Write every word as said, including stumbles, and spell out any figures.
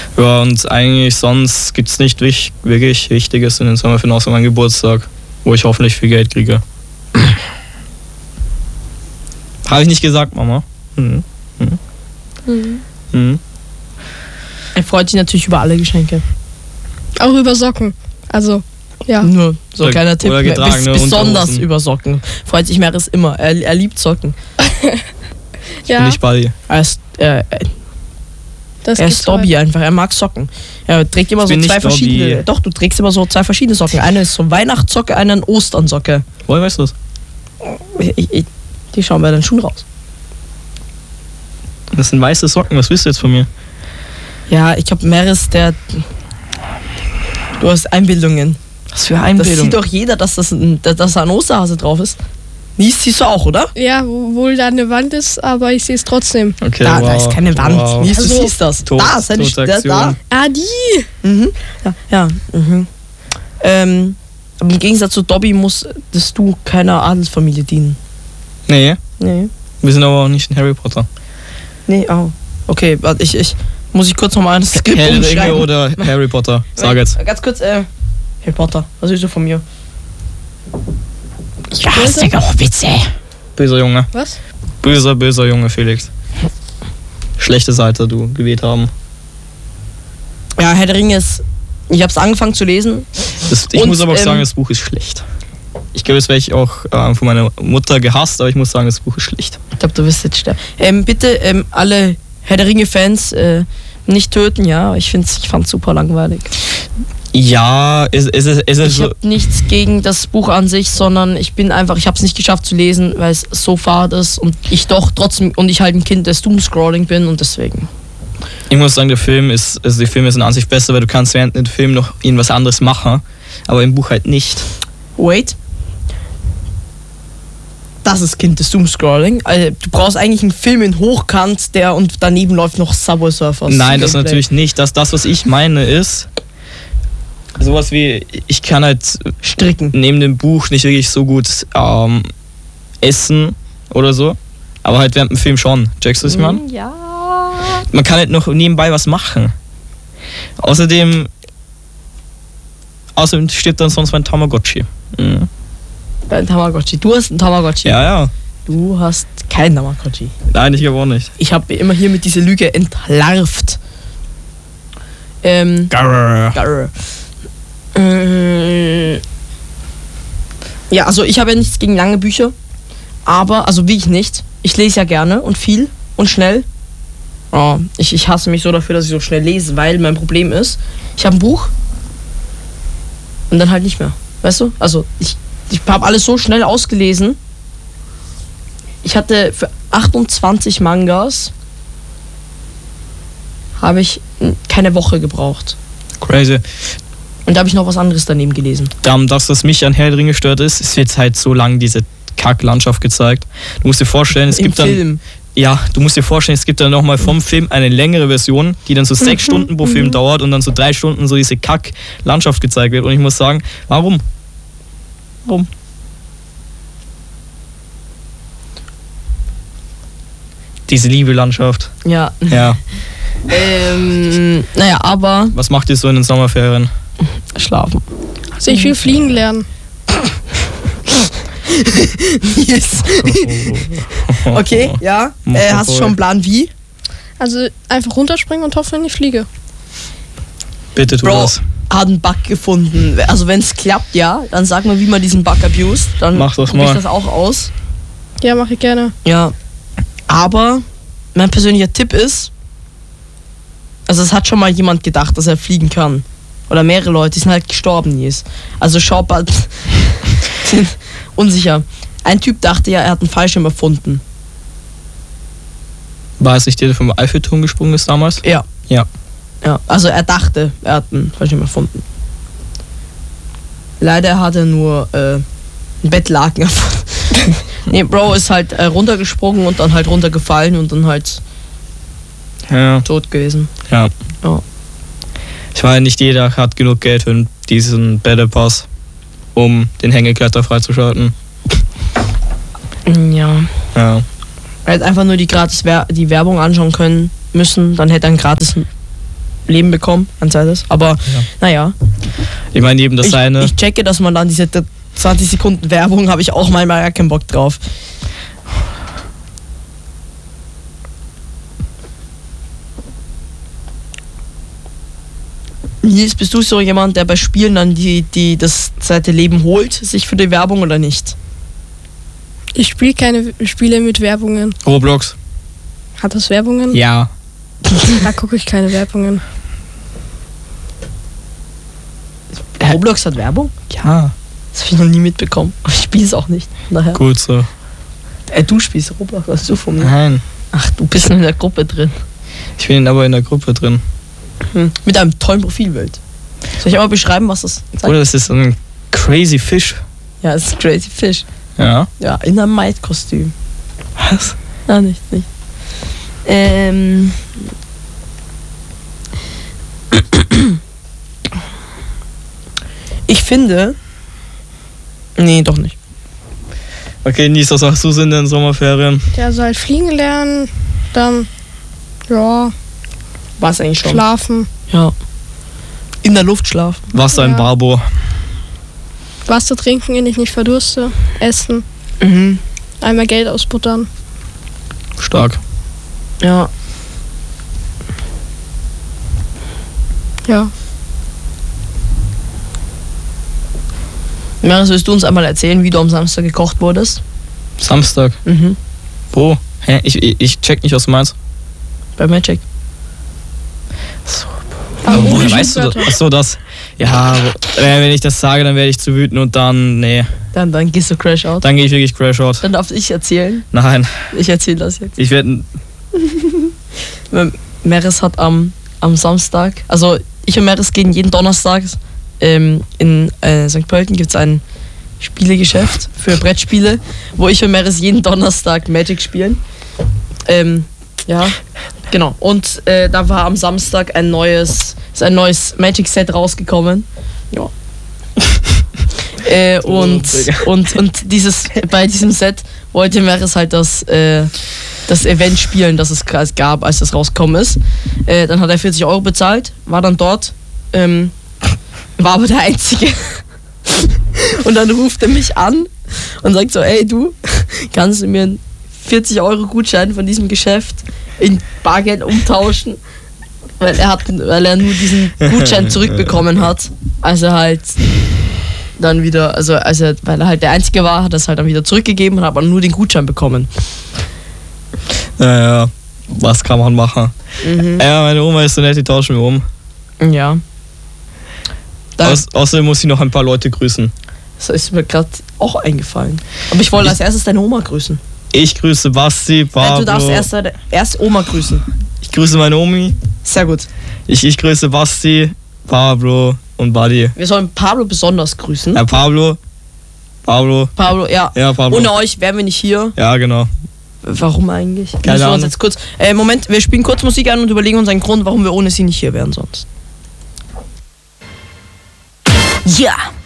Ja, und eigentlich sonst gibt es nicht wich- wirklich Wichtiges in den Sommerferien außer meinem Geburtstag, wo ich hoffentlich viel Geld kriege. Habe ich nicht gesagt, Mama. Mhm. Mhm. Mhm. Mhm. Er freut sich natürlich über alle Geschenke. Auch über Socken. Also, ja. Nur so ein Oder- kleiner Tipp. oder Bes- getragene besonders Unterhosen. über Socken. Freut sich Meris immer. Er, er liebt Socken. Ja, Bin ich bei dir. Er ist, äh, das er gibt's ist Dobby einfach. Er mag Socken. Er trägt immer Ich so bin zwei nicht Dobby. verschiedene. Doch, du trägst immer so zwei verschiedene Socken. Eine ist so Weihnachtssocke, eine eine Osternsocke. Woher weißt du das? Ich, ich, ich, die schauen bei deinen Schuhen raus. Das sind weiße Socken, was willst du jetzt von mir? Ja, ich glaube, Meris, der. Du hast Einbildungen. Was für Das Einbildung. sieht doch jeder, dass, das ein, dass da ein Osterhase drauf ist. Nies siehst du auch, oder? Ja, obwohl da eine Wand ist, aber ich sehe es trotzdem. Okay, Da, wow. da ist keine Wand. Wow. Nies, du Also, siehst das. Tod- da ist eine St- da, da. Todaktion. Ah, die! Mhm. Ja, ja. Mhm. Ähm, aber im Gegensatz zu Dobby musstest du keiner Adelsfamilie dienen. Nee, Nee. wir sind aber auch nicht in Harry Potter. Nee, oh. Okay, warte, ich, ich muss ich kurz nochmal ein Skript Herr der Ringe umschreiben. oder Harry Potter? Sag jetzt. Ganz kurz, äh, Harry Potter, was willst du von mir? Ich hasse Witze. Böser Junge. Was? Böser, böser Junge, Felix. Schlechte Seite du gewählt haben. Ja, Herr der Ringe ist. Ich hab's angefangen zu lesen. Das, ich Und, muss aber auch ähm, sagen, das Buch ist schlecht. Ich glaube, das werde ich auch äh, von meiner Mutter gehasst, aber ich muss sagen, das Buch ist schlecht. Ich glaube, du wirst jetzt sterben. Ähm, bitte, ähm, alle Herr der Ringe-Fans äh, nicht töten, ja. Ich, find's, ich fand's super langweilig. Ja, es, es, es, es ist Ich so. habe nichts gegen das Buch an sich, sondern ich bin einfach, ich habe es nicht geschafft zu lesen, weil es so fad ist und ich doch trotzdem, und ich halt ein Kind des Doomscrolling bin und deswegen. Ich muss sagen, der Film ist, also die Filme sind an sich besser, weil du kannst während dem Film noch irgendwas anderes machen, aber im Buch halt nicht. Wait. Das ist Kind des Doomscrolling. Also, du brauchst eigentlich einen Film in Hochkant, der und daneben läuft noch Subway Surfers. Nein, das Gameplay. natürlich nicht. Das, das, was ich meine, ist sowas wie, ich kann halt Stricken. neben dem Buch nicht wirklich so gut ähm, essen oder so, aber halt während dem Film schon. Checkst du, was ich meine? Ja. Man kann halt noch nebenbei was machen. Außerdem, außerdem stirbt dann sonst mein Tamagotchi. Mhm. Ein Tamagotchi. Du hast einen Tamagotchi. Ja, ja. Du hast keinen Tamagotchi. Nein, ich aber auch nicht. Ich habe immer hier mit dieser Lüge entlarvt. Ähm. Garrr. Garr. Äh, ja, also ich habe ja nichts gegen lange Bücher, aber, also wie ich nicht. Ich lese ja gerne und viel und schnell. Oh, ich, ich hasse mich so dafür, dass ich so schnell lese, weil mein Problem ist, ich habe ein Buch und dann halt nicht mehr. Weißt du? Also ich, ich habe alles so schnell ausgelesen. Ich hatte für achtundzwanzig Mangas habe ich keine Woche gebraucht. Crazy. Und da habe ich noch was anderes daneben gelesen. Um, das, was mich an Herr der Ringe stört, ist, es wird halt so lang diese Kacklandschaft gezeigt. Du musst dir vorstellen, es Im gibt dann. Film. Ja, du musst dir vorstellen, es gibt dann nochmal vom Film eine längere Version, die dann so sechs Stunden pro Film dauert und dann so drei Stunden so diese Kack-Landschaft gezeigt wird. Und ich muss sagen, warum? Warum? Diese liebe Landschaft. Ja. Ja. Ähm, naja, aber Was macht ihr so in den Sommerferien? schlafen. Also ich will fliegen lernen. Yes. Okay, ja. Äh, hast du schon einen Plan wie? Also einfach runterspringen und hoffen, ich fliege. Bitte tu Bro, das. hat einen Bug gefunden. Also wenn es klappt, ja, dann sag mal, wie man diesen Bug abused. Dann Mach das probier ich mal. das auch aus. Ja, mache ich gerne. Ja. Aber mein persönlicher Tipp ist, also es hat schon mal jemand gedacht, dass er fliegen kann. Oder mehrere Leute, die sind halt gestorben jetzt. Also schau mal, sind unsicher. Ein Typ dachte ja, er hat einen Fallschirm erfunden. War es nicht der, der vom Eiffelturm gesprungen ist damals? Ja. Ja. Ja, also er dachte, er hat einen Fallschirm erfunden. Leider hat er nur äh, ein Bettlaken erfunden. Nee, Bro ist halt äh, runtergesprungen und dann halt runtergefallen und dann halt Ja. tot gewesen. Ja. Ja. Ich meine, nicht jeder hat genug Geld für diesen Battle Pass, um den Hängekletter freizuschalten. Ja. Ja. Er hätte einfach nur die gratis Wer- die Werbung anschauen können müssen, dann hätte er ein gratis Leben bekommen, ein zweites. Aber Ja. naja. Ich meine eben das Ich, eine. ich checke, dass man dann diese zwanzig Sekunden Werbung, habe ich auch manchmal gar keinen Bock drauf. Nils, bist du so jemand, der bei Spielen dann die, die das zweite Leben holt, sich für die Werbung oder nicht? Ich spiele keine Spiele mit Werbungen. Roblox. Hat das Werbungen? Ja. Da gucke ich keine Werbungen. Roblox hat Werbung? Ja. Das habe ich noch nie mitbekommen. Aber ich spiele es auch nicht. Daher. Gut so. Äh, du spielst Roblox, was hast du von mir? Nein. Ach, du bist in der Gruppe drin. Ich bin aber in der Gruppe drin. Hm. Mit einem tollen Profilbild. Soll ich einmal beschreiben, was das sagt? Oder das ist ein crazy Fish. Ja, es ist Crazy Fish. Ja. Ja, in einem Maid-Kostüm. Was? Ja, nicht, nicht. Ähm. Ich finde. Nee, doch nicht. Okay, Nies, was machst du so in den Sommerferien? Der soll fliegen lernen, dann, ja, War es eigentlich schon? schlafen, Ja. In der Luft schlafen. Wasser im Ja. Barbo. Wasser trinken, wenn ich nicht verdurste, essen, Mhm. einmal Geld ausbuttern. Stark. Ja. Ja. Maris, willst du uns einmal erzählen, wie du am Samstag gekocht wurdest? Samstag. Mhm. Wo? Hä? Ich, ich, ich check nicht, was du meinst. Bei Magic. Aber Oh, ohne woher weißt du das? Schimpfwörter. Achso, das. Ja, wo- äh, wenn ich das sage, dann werde ich zu wütend und dann, nee. Dann, dann gehst du Crash Out. Dann gehe ich wirklich Crash Out. Dann darf ich erzählen. Nein, Ich erzähle das jetzt. ich werde. Meris hat am, am Samstag, also ich und Meris gehen jeden Donnerstag ähm, in äh, Sankt Pölten gibt es ein Spielegeschäft für Brettspiele, wo ich und Meris jeden Donnerstag Magic spielen. Ähm, ja, genau. Und äh, da war am Samstag ein neues, ist ein neues Magic-Set rausgekommen. Ja. äh, und, Digga. und, und dieses, bei diesem Set wollte Meris halt das, äh, das Event spielen, das es gra- gab, als das rausgekommen ist. Äh, dann hat er vierzig Euro bezahlt, war dann dort, ähm, war aber der Einzige. Und dann ruft er mich an und sagt so, ey du, kannst du mir einen vierzig Euro Gutschein von diesem Geschäft in Bargeld umtauschen? Weil er, hat, weil er nur diesen Gutschein zurückbekommen hat, als er halt dann wieder, also als er, weil er halt der Einzige war, hat er es halt dann wieder zurückgegeben und hat aber nur den Gutschein bekommen. Naja, was kann man machen? Mhm. Ja, meine Oma ist so nett, die tauschen wir um. Ja. Da, Aus, außerdem muss ich noch ein paar Leute grüßen. das ist mir gerade auch eingefallen. Aber ich wollte als erstes deine Oma grüßen. Ich grüße Basti, Nein, Pablo. du darfst erst, deine- erst Oma grüßen. Ich grüße meine Omi. Sehr gut. Ich, ich grüße Basti, Pablo und Buddy. Wir sollen Pablo besonders grüßen. Ja, Pablo. Pablo. Pablo, ja. Ja, Pablo. Ohne euch wären wir nicht hier. Ja, genau. Warum eigentlich? Keine Müssen wir uns Ahnung. jetzt kurz. Äh, Moment, wir spielen kurz Musik an und überlegen uns einen Grund, warum wir ohne sie nicht hier wären sonst. Ja.